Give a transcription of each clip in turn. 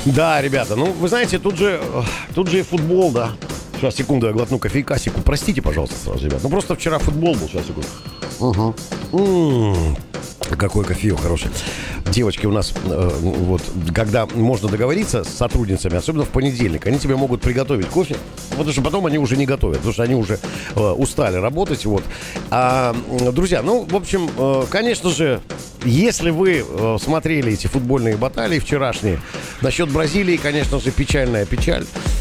Да, ребята, ну, вы знаете, тут же и футбол, да. Сейчас, секунду, я глотну кофейкасику. Простите, пожалуйста, сразу, ребят. Ну, просто вчера футбол был. Сейчас, секунду. Какой кофеек хороший. Девочки у нас, вот, когда можно договориться с сотрудницами, особенно в понедельник, они тебе могут приготовить кофе, потому что потом они уже не готовят, потому что они уже устали работать, вот. Друзья, ну, в общем, конечно же, если вы смотрели эти футбольные баталии вчерашние, насчет Бразилии, конечно же, печальная печаль.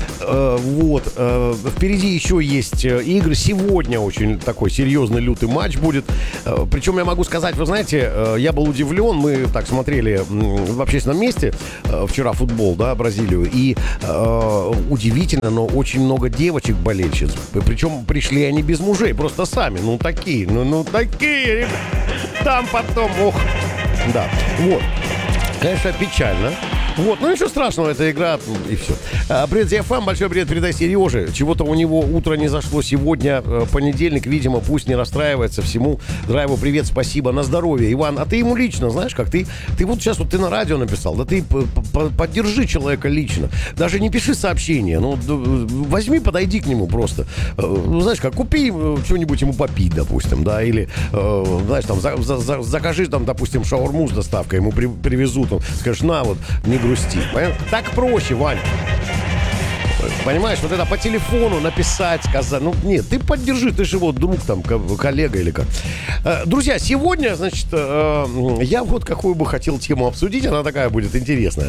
Вот. Впереди еще есть игры. Сегодня очень такой серьезный, лютый матч будет. Причем я могу сказать, вы знаете, я был удивлен. Мы так смотрели в общественном месте вчера футбол, да, Бразилию. И удивительно, но очень много девочек-болельщиц. Причем пришли они без мужей, просто сами. Ну, такие, такие. Там потом, да, вот. Конечно, печально. Вот, ну ничего страшного, это игра, и все. Привет, ЗФМ, большой привет передай Сереже. Чего-то у него утро не зашло сегодня, понедельник, видимо, пусть не расстраивается всему. Драйву привет, спасибо, на здоровье. Иван, а ты ему лично, знаешь, как ты вот сейчас вот ты на радио написал, да ты поддержи человека лично. Даже не пиши сообщение, ну, возьми, подойди к нему просто. Знаешь, как, купи что-нибудь ему попить, допустим, да, или, знаешь, там, закажи, там, допустим, шаурму с доставкой, ему привезут, он скажешь, на, вот, не грусти. Понятно? Так проще, Вань. Понимаешь, вот это по телефону написать, сказать. Ну, нет, ты поддержи, ты же вот друг там, коллега или как. Друзья, сегодня, значит, я вот какую бы хотел тему обсудить, она такая будет интересная,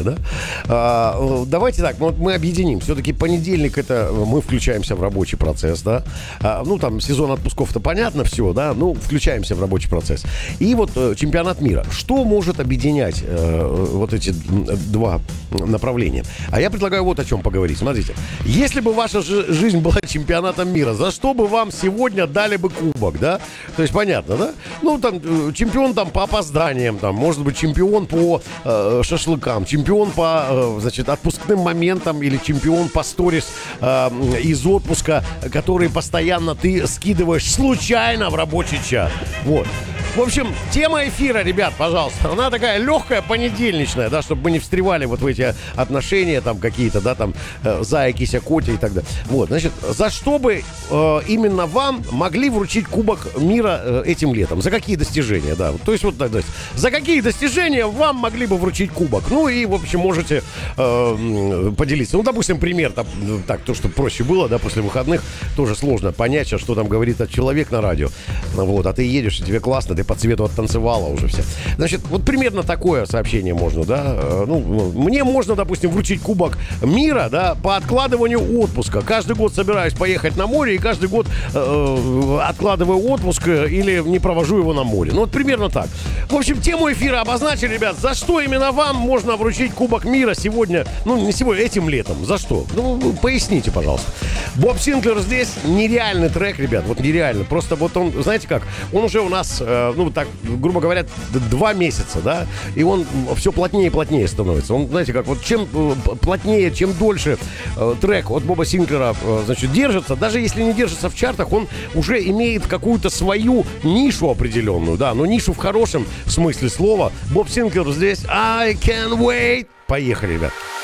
да? Давайте так, вот мы объединим. Все-таки понедельник это мы включаемся в рабочий процесс, да? Ну, там, сезон отпусков-то понятно все, да? Ну, включаемся в рабочий процесс. И вот чемпионат мира. Что может объединять вот эти два направления? А я предлагаю вот о чем поговорить. Смотрите. Если бы ваша жизнь была чемпионатом мира, за что бы вам сегодня дали бы кубок, да? То есть понятно, да? Ну, там, чемпион там по опозданиям, там, может быть, чемпион по шашлыкам, чемпион по, значит, отпускным моментам или чемпион по сторис из отпуска, который постоянно ты скидываешь случайно в рабочий чат. Вот. В общем, тема эфира, ребят, пожалуйста, она такая легкая, понедельничная, да, чтобы мы не встревали вот в эти отношения там какие-то, да, там, зая, кися, котя и так далее. Вот, значит, за что бы именно вам могли вручить Кубок мира этим летом? За какие достижения, да? То есть, вот, да, за какие достижения вам могли бы вручить Кубок? Ну, и, в общем, можете поделиться. Ну, допустим, пример, там, так, то, что проще было, да, после выходных, тоже сложно понять, что там говорит этот человек на радио. Вот, а ты едешь, и тебе классно, ты по цвету оттанцевала уже все. Значит, вот примерно такое сообщение можно, да. Ну, мне можно, допустим, вручить Кубок мира, да, по откладыванию отпуска. Каждый год собираюсь поехать на море, и каждый год откладываю отпуск или не провожу его на море. Ну, вот примерно так. В общем, тему эфира обозначили, ребят. За что именно вам можно вручить Кубок мира сегодня, ну, не сегодня, этим летом? За что? Ну, поясните, пожалуйста. Боб Синклер здесь. Нереальный трек, ребят, вот нереально. Просто вот он, знаете как, он уже у нас, ну, так, грубо говоря, 2 месяца, да, и он все плотнее и плотнее становится. Он, знаете как, вот чем плотнее, чем дольше трек от Боба Синклера, значит, держится, даже если не держится в чартах, он уже имеет какую-то свою нишу определенную, да, но нишу в хорошем смысле слова. Боб Синклер здесь. I can't wait. Поехали, ребят.